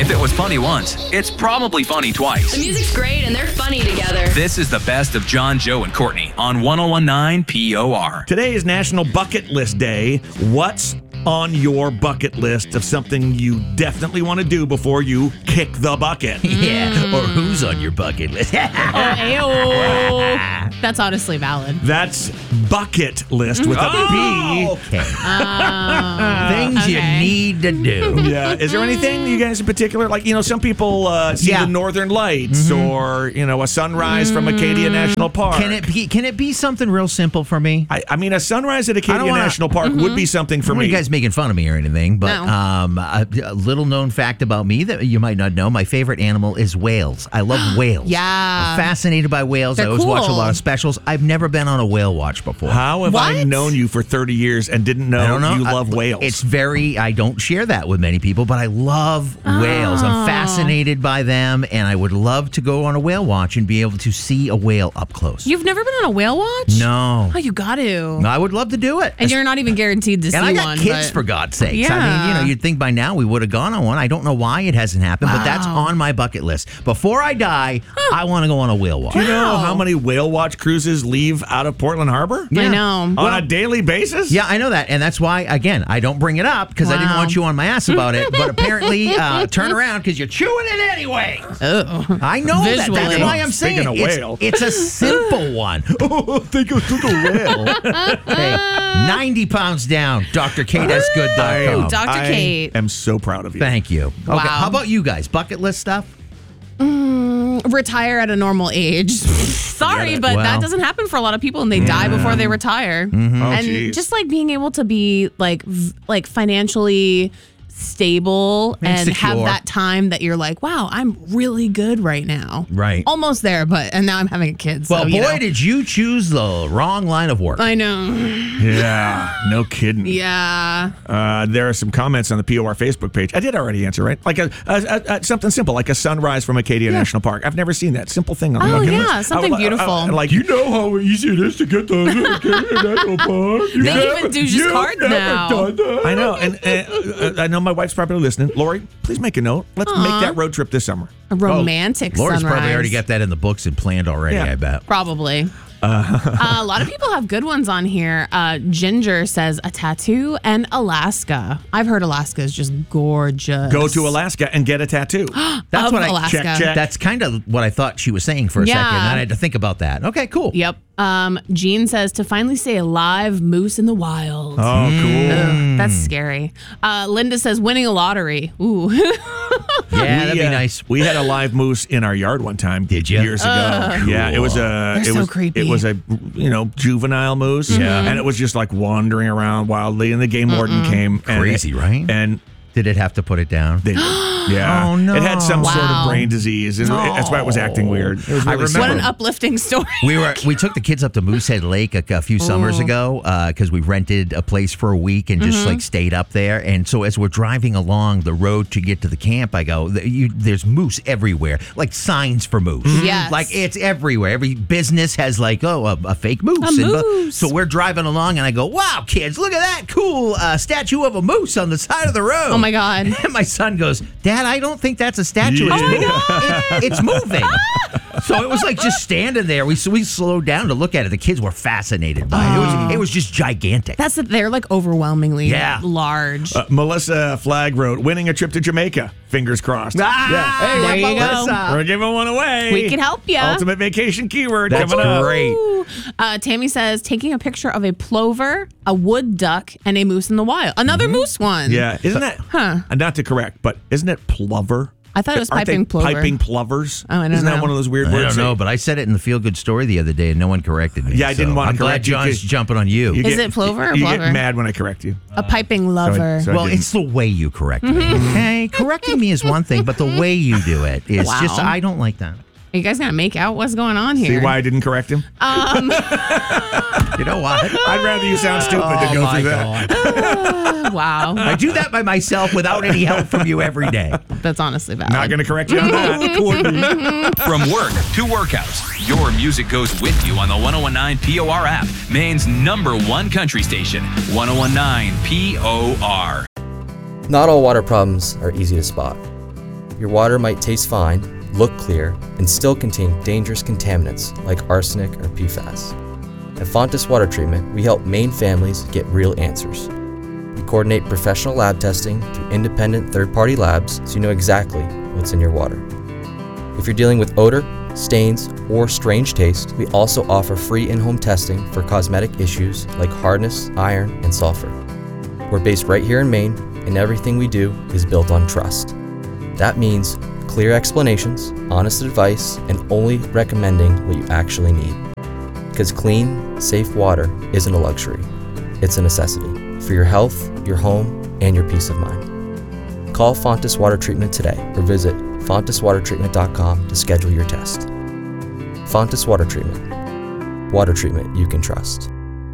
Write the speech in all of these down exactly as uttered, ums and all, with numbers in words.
If it was funny once, it's probably funny twice. The music's great and they're funny together. This is the best of John, Joe, and Courtney on one oh one nine P O R. Today is National Bucket List Day. What's on your bucket list of something you definitely want to do before you kick the bucket? Yeah, or who's on your bucket list? Oh, ayo. That's honestly valid. That's bucket list with a B. Okay. Oh, Things you okay. need to do. Yeah. Is there anything you guys in particular, like, you know, some people uh, see Yeah. the Northern Lights or, you know, a sunrise from Acadia National Park. Can it be? Can it be something real simple for me? I, I mean, a sunrise at Acadia wanna- National Park would be something for I don't want me. you guys making fun of me or anything, but No. um, a, a little known fact about me that you might not know: my favorite animal is whales. I love whales. Yeah. I'm fascinated by whales. They're I always watch a cool. lot of specials. I've never been on a whale watch before. How have I What? known you for thirty years and didn't know, I don't know. you I- love whales? It's very, I don't share that with many people, but I love whales. Oh. I'm fascinated by them, and I would love to go on a whale watch and be able to see a whale up close. You've never been on a whale watch? No. Oh, you got to. I would love to do it. And you're not even guaranteed to see And I got one. kids, but- for God's sakes. I mean, Yeah. you know, you'd think by now we would have gone on one. I don't know why it hasn't happened, but that's Wow. on my bucket list. Before I die, I want to go on a whale watch. Do you know Wow. how many whale watch cruises leave out of Portland Harbor? I know. On a daily basis? Yeah, I know that. And that's why, again, I don't bring it up because I didn't Wow. want you on my ass about it. But apparently, uh, turn around because you're chewing it anyway. Oh. I know that. That's Visually. why I'm saying Speaking of it's, whale. it's a simple one. Oh, think I took a whale. Hey, ninety pounds down, D R Kate S good dot com. Doctor I Kate. am so proud of you. Thank you. Okay, Wow. how about you guys? Bucket list stuff? Retire at a normal age. Sorry, it. but Well. that doesn't happen for a lot of people, and they die before they retire. Oh, And geez. just like being able to be like v- like financially stable And and have secure. that time that you're like, wow, I'm really good right now. Right. Almost there, but and now I'm having a kid. So, Well, you boy, know. did you choose the wrong line of work. I know. Yeah, no kidding. Yeah. Uh, there are some comments on the P O R Facebook page. I did already answer, right? Like a, a, a, a something simple, like a sunrise from Acadia National Park. I've never seen that simple thing on the Oh, bucket yeah, list. something I would- I- beautiful. I- like, you know how easy it is to get to Acadia National Park. You They never- even do just you've cards never now. done that. I know, and uh, uh, I know my wife's probably listening. Lori, please make a note. Let's make that road trip this summer. A romantic Laura's sunrise. probably already got that in the books and planned already, Yeah. I bet. Probably. Uh, a lot of people have good ones on here. Uh, Ginger says a tattoo and Alaska. I've heard Alaska is just gorgeous. Go to Alaska and get a tattoo. That's Of what I Alaska. check, check. That's kind of what I thought she was saying for a Yeah. second. And I had to think about that. Okay, cool. Yep. Um, Jean says to finally see a live moose in the wild. Oh, cool. Ugh, that's scary. Uh, Linda says winning a lottery. Ooh. Yeah, that'd We, be uh, nice. We had a live moose in our yard one time. Did ya? Years ago. Yeah, it was a. They're it so was creepy. It was a you know juvenile moose. Yeah, and it was just like wandering around wildly, and the game warden came. And Crazy, it- right? And Did it have to put it down? they, yeah, Oh, no. it had some sort of Wow. brain disease, and that's why it was acting weird. It was I really remember- What an sad. uplifting story. We were we took the kids up to Moosehead Lake a, a few summers Ooh. ago because we rented a place for a week and just like stayed up there. And so as we're driving along the road to get to the camp, I go, "Th- you, "There's moose everywhere, like signs for moose. Yes. like it's everywhere. Every business has like oh a, a fake moose. A And, uh, moose. so we're driving along and I go, wow, kids, look at that cool uh, statue of a moose on the side of the road. Oh my God. And my son goes, Dad, I don't think that's a statue. It's, Oh my moving. It- it's moving. So it was like just standing there. We so we slowed down to look at it. The kids were fascinated by it. It was, it was just gigantic. That's that they're like overwhelmingly Yeah. large. Uh, Melissa Flagg wrote, "Winning a trip to Jamaica. Fingers crossed." Ah, Yeah. Hey, there you go. Melissa. We're giving one away. We can help ya. Ultimate vacation keyword That's coming up. great. Ooh. Uh, Tammy says taking a picture of a plover, a wood duck, and a moose in the wild. Another moose one. Yeah, isn't that? Huh. uh, Not to correct, but isn't it plover? I thought it was Aren't piping they plover. Piping plovers. Oh, I don't Isn't that know. one of those weird I words? don't know, that- but I said it in the Feel Good Story the other day, and no one corrected me. Yeah, I didn't so wanna I'm glad correct you, John's 'cause jumping on you. You Is it plover or you plover? get mad when I correct you. A piping lover. so I Well, didn't- it's the way you correct me. Okay, correcting me is one thing, but the way you do it is Wow. just I don't like that. Are you guys gonna make out? What's going on See here? why I didn't correct him? You know what? I'd rather you sound stupid than Oh go my through that. God. Uh, wow, I do that by myself without any help from you every day. that's honestly valid. Not going to correct you on that. From work to workouts, your music goes with you on the one oh one nine P O R app, Maine's number one country station, one oh one nine P O R. Not all water problems are easy to spot. your water might taste fine, look clear, and still contain dangerous contaminants like arsenic or P FAS. At Fontis Water Treatment, we help Maine families get real answers. We coordinate professional lab testing through independent third-party labs so you know exactly what's in your water. If you're dealing with odor, stains, or strange taste, we also offer free in-home testing for cosmetic issues like hardness, iron, and sulfur. We're based right here in Maine, and everything we do is built on trust. That means clear explanations, honest advice, and only recommending what you actually need. Because clean, safe water isn't a luxury, it's a necessity for your health, your home, and your peace of mind. Call Fontis Water Treatment today or visit fontis water treatment dot com to schedule your test. Fontis Water Treatment. Water treatment you can trust.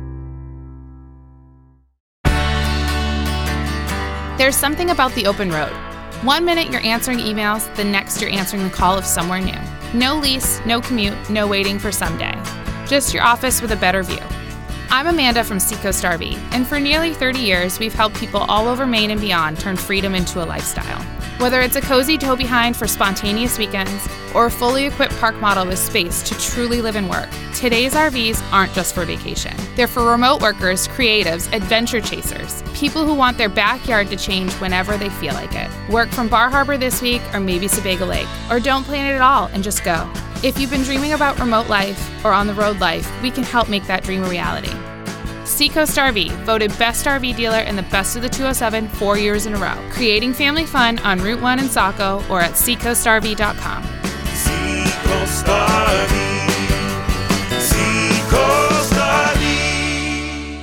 There's something about the open road. One minute you're answering emails, the next you're answering the call of somewhere new. No lease, no commute, no waiting for someday. Just your office with a better view. I'm Amanda from Seacoast R V, and for nearly thirty years, we've helped people all over Maine and beyond turn freedom into a lifestyle. Whether it's a cozy tow behind for spontaneous weekends, or a fully equipped park model with space to truly live and work, today's R Vs aren't just for vacation. They're for remote workers, creatives, adventure chasers, people who want their backyard to change whenever they feel like it. Work from Bar Harbor this week or maybe Sebago Lake, or don't plan it at all and just go. If you've been dreaming about remote life or on-the-road life, we can help make that dream a reality. Seacoast R V, voted Best R V Dealer in the Best of the two oh seven four years in a row. Creating family fun on Route one in Saco or at seacoast r v dot com. Seacoast R V. Seacoast R V.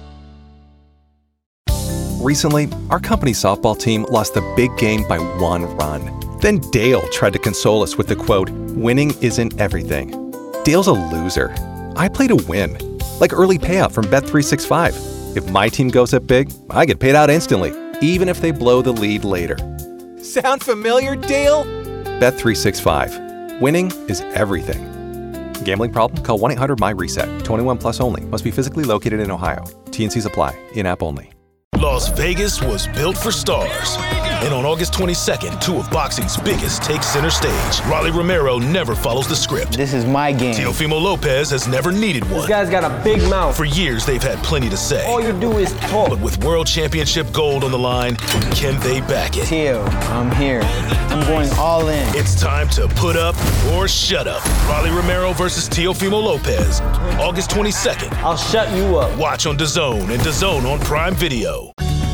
Recently, our company's softball team lost the big game by one run. Then Dale tried to console us with the quote, "Winning isn't everything." Dale's a loser. I play to win. Like early payout from Bet three sixty-five. If my team goes up big, I get paid out instantly, even if they blow the lead later. Sound familiar, Dale? Bet three sixty-five. Winning is everything. Gambling problem? Call one eight hundred my reset. twenty-one plus only. Must be physically located in Ohio. T and Cs apply. In-app only. Las Vegas was built for stars. And on August twenty-second, two of boxing's biggest take center stage. Rolly Romero never follows the script. This is my game. Teofimo Lopez has never needed one. This guy's got a big mouth. For years, they've had plenty to say. All you do is talk. But with world championship gold on the line, can they back it? Teo, I'm here. I'm going all in. It's time to put up or shut up. Rolly Romero versus Teofimo Lopez. August twenty-second. I'll shut you up. Watch on DAZN and DAZN on Prime Video.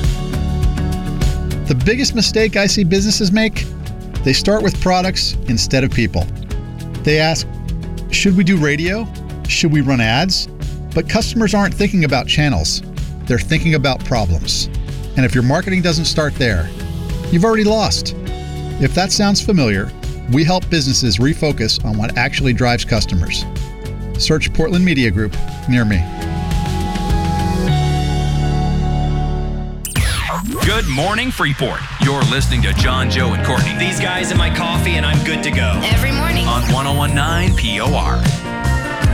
The biggest mistake I see businesses make? They start with products instead of people. They ask, should we do radio? Should we run ads? But customers aren't thinking about channels. They're thinking about problems. And if your marketing doesn't start there, you've already lost. If that sounds familiar, we help businesses refocus on what actually drives customers. Search Portland Media Group near me. Good morning, Freeport. You're listening to John, Joe, and Courtney. These guys in my coffee, and I'm good to go. Every morning On one oh one point nine P O R.